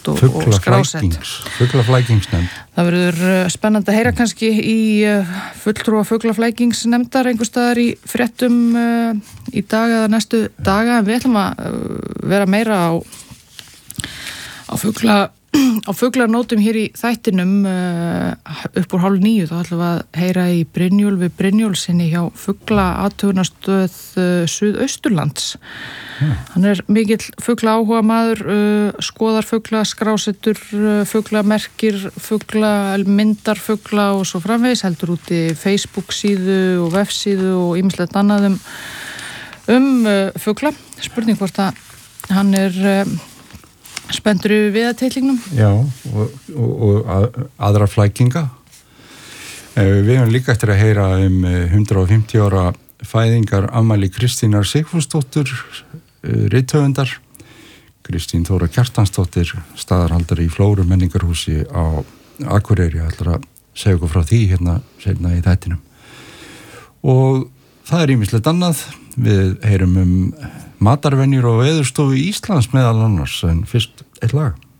flutt og skrásett. Fuglaflækingsnefnd. Það verður spennandi að heyra kannski í fulltrúa fuglaflækingsnefndar einhvers staðar í fréttum í dag eða næstu daga. Við ætlum að vera meira á fuglarnótum hér í þættinum upp úr 8:30 þá ætlum við að heyra í Brynjólfi Brynjólfssyni hjá fuglaathugunarstöð Suðausturlands. Hann er mikill fuglaáhuga maður, skoðar fugla, skrásetur fuglamerkir, myndar fugla og svo framvegis, heldur úti Facebook síðu og vefsíðu og ýmislegt annað fugla. Spurning hvort að hann er spenntur við að teiklingnum? Já, og aðra flækinga. Við höfum líka eftir að heyra 150 ára fæðingar afmæli Kristínar Sigfúsdóttur, rithöfundar. Kristín Þóra Kjartansdóttir, staðarhaldari í Flóru menningarhúsi á Akureyri, ætlar að segja okkur frá því hérna seinna í þættinum. Og það er ýmislegt annað. Við heyrum matarvenjur og veðurstofu Íslands meðal annars, en fyrst eitt lag.